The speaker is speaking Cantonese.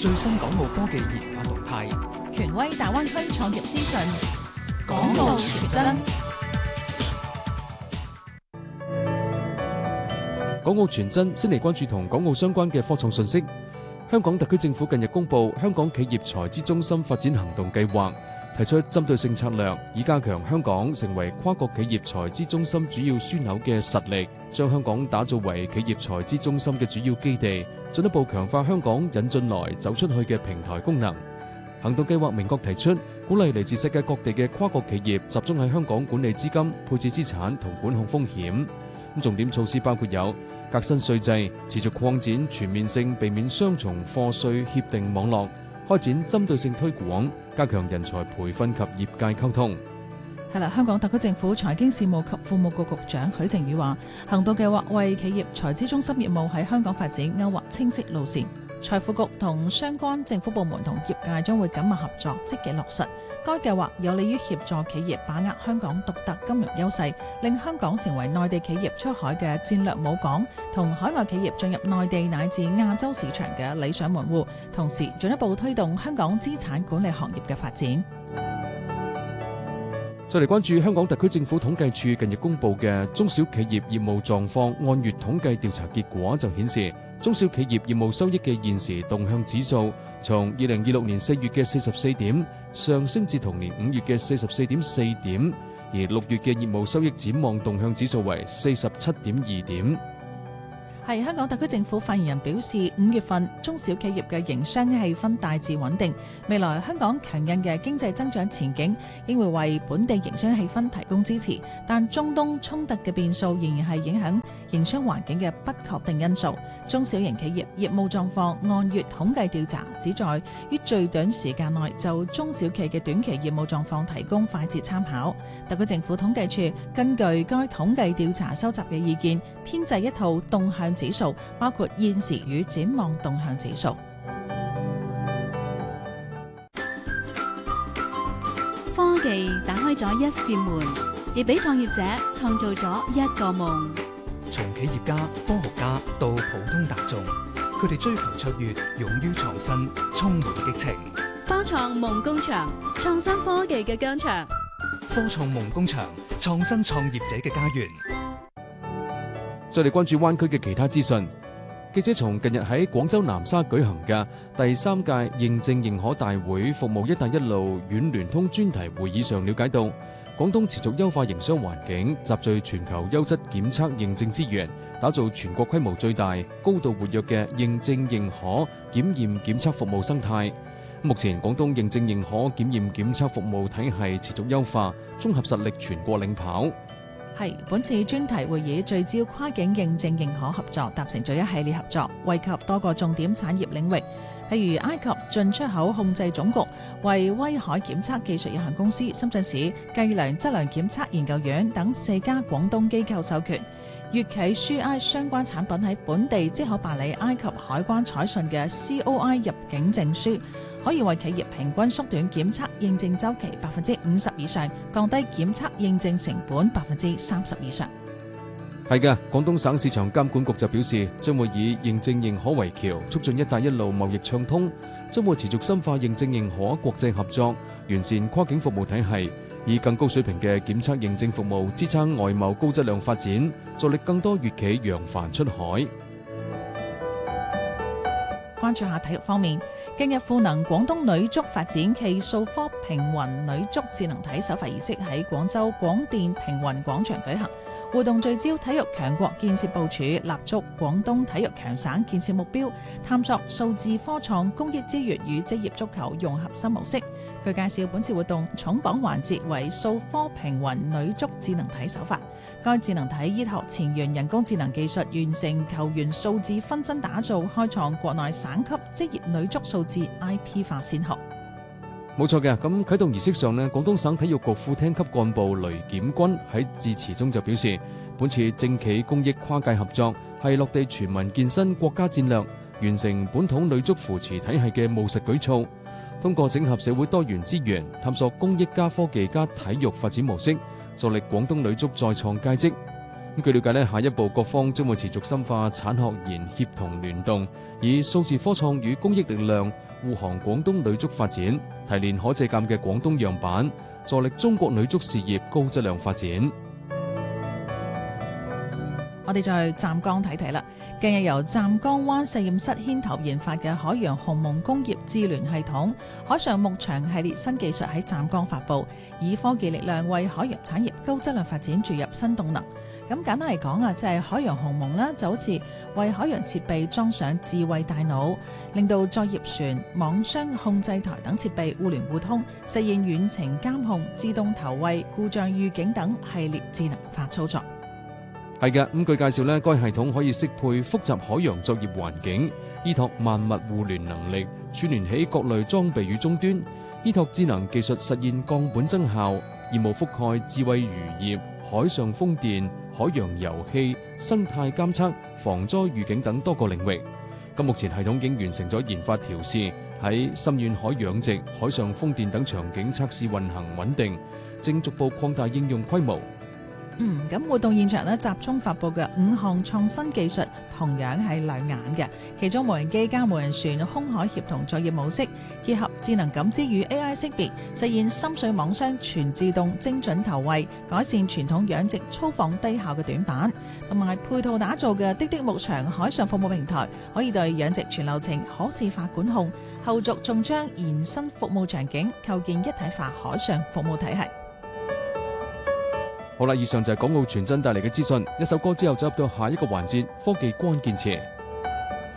最新港澳科技研發動態， 權威大灣區創業資訊，港澳全真。 港澳全真先嚟關注同港澳相關嘅科創信息。香港特區政府近日公布香港企業財資中心發展行動計劃，提出針對性策略，以加強香港成為跨國企業財資中心主要樞紐嘅實力，將香港打造為企業財資中心嘅主要基地，進一步強化香港引進來走出去嘅平台功能。行動計劃明確提出，鼓勵嚟自世界各地嘅跨國企業集中喺香港管理資金、配置資產同管控風險。重點措施包括有革新稅制，持續擴展全面性避免雙重課稅協定網絡，開展針對性推廣，加強人才培訓及業界溝通。 係啦，香港特區政府財經事務及庫務局局長許正宇話，行動計劃為企業財資中心業務喺香港發展勾畫清晰路線。財庫局同相關政府部門同業界將會緊密合作，積極落實。該計劃有利於協助企業把握香港獨特金融優勢，令香港成為內地企業出海嘅戰略母港，同海外企業進入內地乃至亞洲市場嘅理想門戶，同時進一步推動香港資產管理行業嘅發展。 再嚟關注香港特區政府統計處近日公布嘅中小企業業務狀況按月統計調查結果就顯示，中小企業業務收益嘅現時動向指數從2026年4月嘅44點上升至同年5月嘅44.4點，而6月嘅業務收益展望動向指數為47.2點。 係香港特區政府發言人表示，5月份中小企業嘅營商氣氛大致穩定，未來香港強韌嘅經濟增長前景應會為本地營商氣氛提供支持，但中東衝突嘅變數仍然係影響營商環境嘅不確定因素。中小型企業業務狀況按月統計調查，旨在於最短時間內就中小企嘅短期業務狀況提供快捷參考。特區政府統計處根據該統計調查收集嘅意見，編製一套動向指數，包括現時與展望動向指數。 科技打開咗一扇門，亦俾創業者創造咗一個夢。 從企業家、科學家到普通大眾，佢哋追求卓越，勇於創新，充滿激情。 科創夢工場，創新科技嘅疆場。 科創夢工場，創新創業者嘅家園。 再嚟關注灣區嘅其他資訊。記者從近日喺廣州南沙舉行嘅第3屆認證認可大會服務一帶一路軟聯通專題會議上了解到，廣東持續優化營商環境，集聚全球優質檢測認證資源，打造全國規模最大、高度活躍嘅認證認可檢驗檢測服務生態。目前廣東認證認可檢驗檢測服務體系持續優化，綜合實力全國領跑。 係本次專題會議聚焦跨境認證認可合作，達成咗一系列合作，惠及多個重點產業領域。譬如埃及進出口控制總局為威海檢測技術有限公司、深圳市計量質量檢測研究院等4家廣東機構授權，粵企輸埃相關產品喺本地即可辦理埃及海關採信嘅 COI 入境證書，可以為企業平均縮短檢測認證週期50%以上，降低檢測認證成本30%以上。 係嘅，廣東省市場監管局就表示，將會以認證認可為橋，促進一帶一路貿易暢通，將會持續深化認證認可國際合作，完善跨境服務體系，以更高水平嘅檢測認證服務支撐外貿高質量發展，助力更多粵企揚帆出海。 關注下體育方面，近日賦能廣東女足發展暨數科平雲女足智能體首發儀式喺廣州廣電平雲廣場舉行。活動聚焦體育強國建設部署，立足廣東體育強省建設目標，探索數字科創公益資源與職業足球融合新模式。佢介紹本次活動重磅環節為數科平雲女足智能體首發。該智能體依託前沿人工智能技術，完成球員數字分身打造，開創國內省級職業女足數字 IP 化先河。 冇錯嘅，咁啟動儀式上呢，廣東省體育局副廳級幹部雷檢軍喺致辭中就表示，本次政企公益跨界合作係落地全民健身國家戰略，完成本土女足扶持體系嘅務實舉措。通過整合社會多元資源，探索公益加科技加體育發展模式，助力廣東女足再創佳績。 據了解下一步各方將會持續深化產學研協同聯動，以數字科創與公益力量護航廣東女足發展，提煉可借鑑嘅廣東樣板，助力中國女足事業高質量發展。 我哋再去湛江睇睇啦。近日由湛江灣實驗室牽頭研發嘅海洋鴻蒙工業智聯系統海上牧場系列新技術喺湛江發布，以科技力量為海洋產業高質量發展注入新動能。咁簡單嚟講啊，即係海洋鴻蒙啦，就好似為海洋設備裝上智慧大腦，令到作業船、網箱、控制台等設備互聯互通，實現遠程監控、自動投餵、故障預警等系列智能化操作。 係嘅，據介紹該系統可以適配複雜海洋作業環境，依託萬物互聯能力，串聯起各類裝備與終端，依託智能技術實現降本增效，業務覆蓋智慧漁業、海上風電、海洋油氣、生態監測、防災預警等多個領域。咁目前系統已經完成咗研發調試，喺深遠海養殖、海上風電等場景測試運行穩定，正逐步擴大應用規模。 咁活動現場咧，集中發布嘅5項創新技術同樣係亮眼嘅，其中無人機加無人船空海協同作業模式，結合智能感知與 AI 識別，實現深水網箱全自動精準投餵，改善傳統養殖粗放低效嘅短板，同埋配套打造嘅滴滴牧場海上服務平台，可以對養殖全流程可視化管控，後續仲將延伸服務場景，構建一體化海上服務體系。 好啦，以上就係港澳傳真帶嚟嘅資訊。一首歌之後，就入到下一個環節，科技關鍵詞。